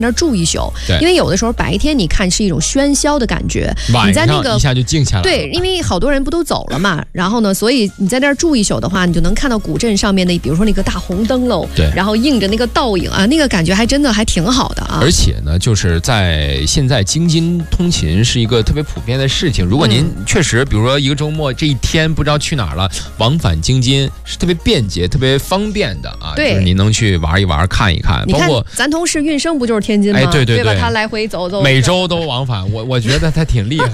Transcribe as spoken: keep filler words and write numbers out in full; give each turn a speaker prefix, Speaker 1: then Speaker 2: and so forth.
Speaker 1: 那儿住一宿，
Speaker 2: 对，
Speaker 1: 因为有的时候白天你看是一种喧嚣的感觉，
Speaker 2: 晚上
Speaker 1: 你在那个
Speaker 2: 一下就静下来了。
Speaker 1: 对，因为好多人不都走了嘛，然后呢，所以你在那儿住一宿的话，你就能看到古镇上面的，比如说那个大红灯笼，
Speaker 2: 对，
Speaker 1: 然后映着那个倒影啊，那个感觉还真的还挺好的啊。
Speaker 2: 而且呢，就是在现在京津通勤是一个特别普遍的事情。如果您确实，比如说一个周末这一天不知道去哪儿了，往返京津是特别便捷、特别方便的啊。
Speaker 1: 对，
Speaker 2: 就是您能去玩一玩、看一看。
Speaker 1: 你看
Speaker 2: 包括
Speaker 1: 咱同事运生不就是天津吗？
Speaker 2: 哎，对对
Speaker 1: 对吧？他来回走走，
Speaker 2: 每周都往返，我我觉得他挺厉害。